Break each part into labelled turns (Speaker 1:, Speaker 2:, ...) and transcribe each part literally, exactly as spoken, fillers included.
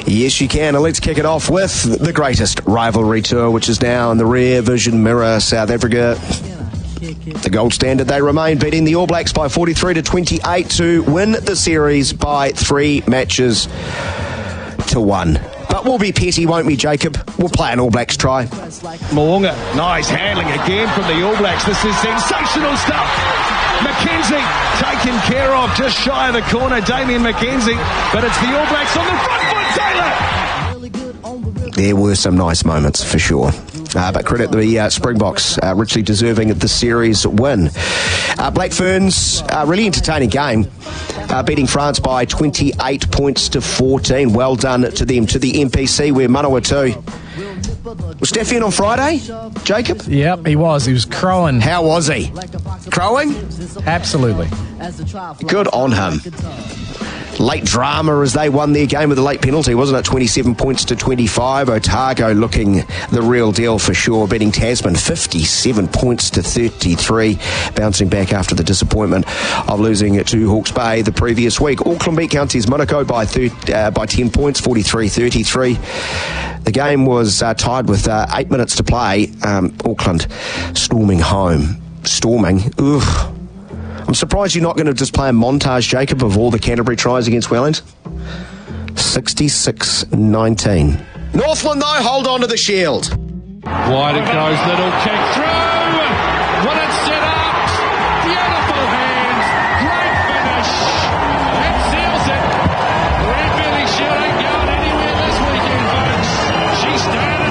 Speaker 1: Yes, you can. And let's kick it off with the greatest rivalry tour, which is now in the rear vision mirror. South Africa, the gold standard, they remain, beating the All Blacks by forty-three to twenty-eight to win the series by three matches to one. But we'll be petty, won't we, Jacob? We'll play an All Blacks try.
Speaker 2: Mo'unga, nice handling again from the All Blacks. This is sensational stuff. McKenzie taken care of just shy of the corner. Damien McKenzie, but it's the All Blacks on the front foot. Taylor.
Speaker 1: There were some nice moments for sure. Uh, but credit the uh, Springboks, uh, richly deserving of the series win. Uh, Black Ferns, uh, really entertaining game, uh, beating France by twenty-eight points to fourteen. Well done to them. To the N P C, where Manawatu was Steffi in on Friday, Jacob?
Speaker 3: Yep, he was. He was crowing.
Speaker 1: How was he? Crowing?
Speaker 3: Absolutely.
Speaker 1: Good on him. Late drama as they won their game with a late penalty, wasn't it? twenty-seven points to twenty-five. Otago looking the real deal for sure, beating Tasman fifty-seven points to thirty-three, bouncing back after the disappointment of losing to Hawke's Bay the previous week. Auckland beat Counties Monaco by thir- uh, by ten points, forty-three thirty-three. The game was uh, tied with uh, eight minutes to play. Um, Auckland storming home. Storming. Ugh. I'm surprised you're not going to just play a montage, Jacob, of all the Canterbury tries against Wellings. sixty-six nineteen. Northland, though, hold on to the shield.
Speaker 2: Wide it goes, little kick through. What it set up. Beautiful hands. Great finish. That seals it. Red Billy Shield ain't going anywhere this weekend, folks. She started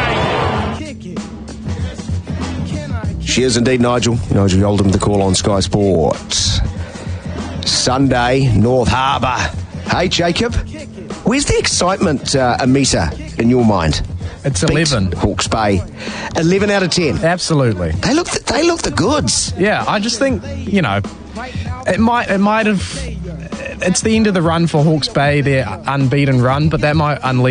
Speaker 1: She is indeed, Nigel. Nigel Oldham, the call on Sky Sports. Sunday, North Harbour. Hey, Jacob, where's the excitement uh, a metre in your mind?
Speaker 3: It's eleven.
Speaker 1: Beat Hawke's Bay. eleven out of ten.
Speaker 3: Absolutely.
Speaker 1: They look the, they look the goods.
Speaker 3: Yeah, I just think, you know, it might it might have... It's the end of the run for Hawke's Bay, their unbeaten run, but that might unleash